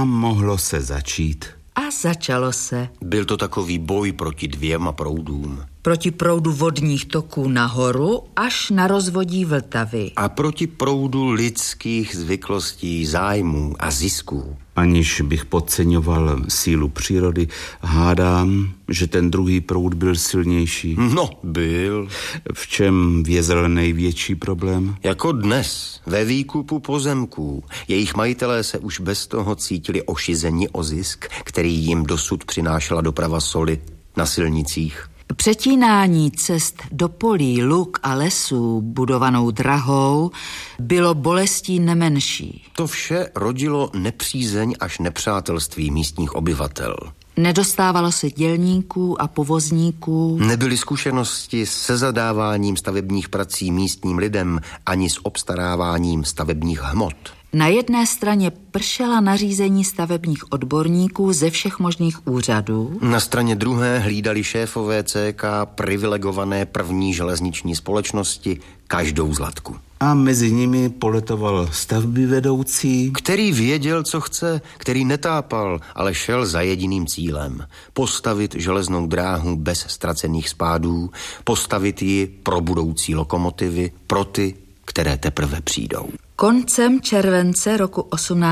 mohlo se začít. A začalo se. Byl to takový boj proti dvěma proudům. Proti proudu vodních toků nahoru až na rozvodí Vltavy. A proti proudu lidských zvyklostí, zájmů a zisků. Aniž bych podceňoval sílu přírody, hádám, že ten druhý proud byl silnější. No, byl. V čem vězl největší problém? Jako dnes, ve výkupu pozemků. Jejich majitelé se už bez toho cítili ošizeni o zisk, který jim dosud přinášela doprava soli na silnicích. Přetínání cest do polí, luk a lesů budovanou drahou bylo bolestí nemenší. To vše rodilo nepřízeň až nepřátelství místních obyvatel. Nedostávalo se dělníků a povozníků. Nebyly zkušenosti se zadáváním stavebních prací místním lidem ani s obstaráváním stavebních hmot. Na jedné straně pršela nařízení stavebních odborníků ze všech možných úřadů. Na straně druhé hlídali šéfové CK privilegované první železniční společnosti každou zlatku. A mezi nimi poletoval stavbyvedoucí, který věděl, co chce, který netápal, ale šel za jediným cílem. Postavit železnou dráhu bez ztracených spádů, postavit ji pro budoucí lokomotivy, pro ty, které teprve přijdou. Koncem července roku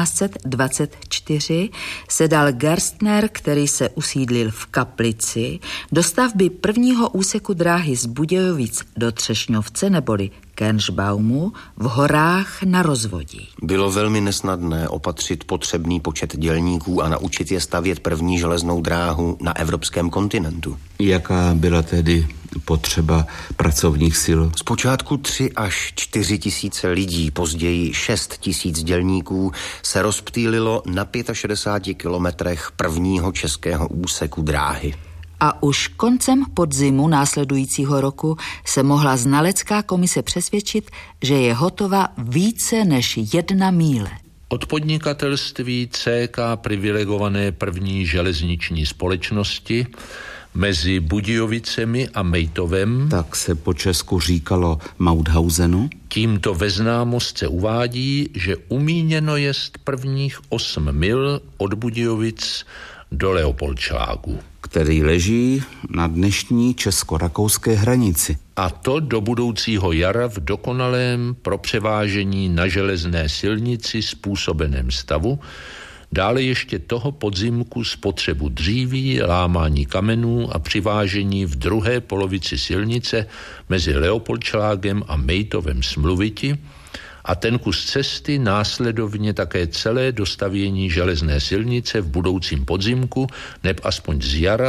1824 se dal Gerstner, který se usídlil v Kaplici, do stavby prvního úseku dráhy z Budějovic do Třešňovce neboli Kernšbaumu v horách na rozvodí. Bylo velmi nesnadné opatřit potřebný počet dělníků a naučit je stavět první železnou dráhu na evropském kontinentu. Jaká byla tedy potřeba pracovních sil? Zpočátku 3 až 4 tisíce lidí, později 6 tisíc dělníků se rozptýlilo na 65 kilometrech prvního českého úseku dráhy. A už koncem podzimu následujícího roku se mohla znalecká komise přesvědčit, že je hotova více než 1 míle. Od podnikatelství CK privilegované první železniční společnosti mezi Budějovicemi a Mejtovem, tak se po česku říkalo Mauthausenu, tímto ve známost se uvádí, že umíněno jest prvních 8 mil od Budějovic do Leopoldšlágu, který leží na dnešní česko-rakouské hranici. A to do budoucího jara v dokonalém pro převážení na železné silnici způsobeném stavu, dále ještě toho podzimku spotřebu dříví, lámání kamenů a přivážení v druhé polovici silnice mezi Leopoldšlágem a Mejtovem Smluviti a ten kus cesty následovně také celé dostavění železné silnice v budoucím podzimku neb aspoň z jara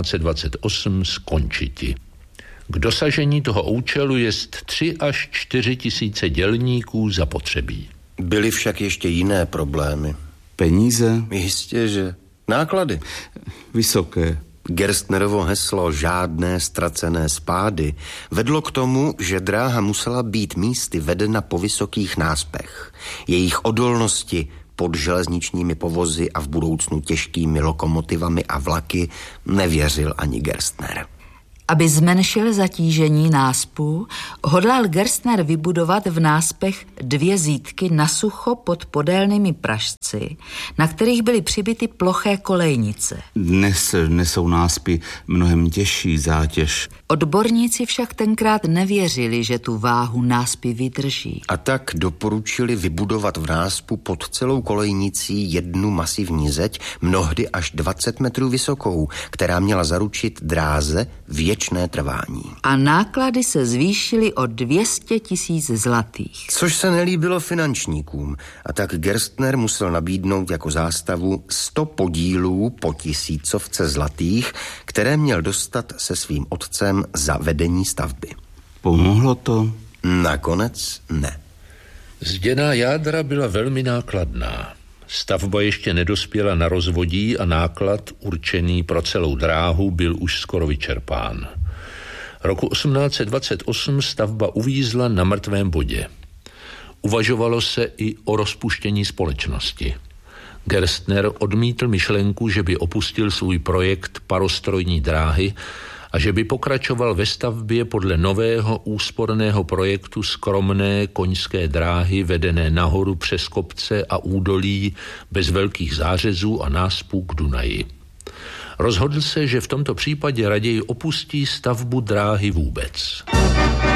1828 skončiti. K dosažení toho účelu jest 3 až 4 tisíce dělníků zapotřebí. Byly však ještě jiné problémy. Peníze? Jistě, že náklady. Vysoké. Gerstnerovo heslo žádné ztracené spády vedlo k tomu, že dráha musela být místy vedena po vysokých náspech. Jejich odolnosti pod železničními povozy a v budoucnu těžkými lokomotivami a vlaky nevěřil ani Gerstner. Aby zmenšil zatížení náspů, hodlal Gerstner vybudovat v náspech 2 zídky na sucho pod podélnými pražci, na kterých byly přibity ploché kolejnice. Dnes nesou náspy mnohem těžší zátěž. Odborníci však tenkrát nevěřili, že tu váhu náspy vydrží. A tak doporučili vybudovat v náspu pod celou kolejnicí 1 masivní zeď, mnohdy až 20 metrů vysokou, která měla zaručit dráze věčné trvání. A náklady se zvýšily o 200 000 zlatých. Což se nelíbilo finančníkům, a tak Gerstner musel nabídnout jako zástavu 100 podílů po 1000 zlatých, které měl dostat se svým otcem za vedení stavby. Pomohlo to? Nakonec ne. Zděná jádra byla velmi nákladná. Stavba ještě nedospěla na rozvodí a náklad určený pro celou dráhu byl už skoro vyčerpán. Roku 1828 stavba uvízla na mrtvém bodě. Uvažovalo se i o rozpuštění společnosti. Gerstner odmítl myšlenku, že by opustil svůj projekt parostrojní dráhy a že by pokračoval ve stavbě podle nového úsporného projektu skromné koňské dráhy vedené nahoru přes kopce a údolí bez velkých zářezů a náspů k Dunaji. Rozhodl se, že v tomto případě raději opustí stavbu dráhy vůbec.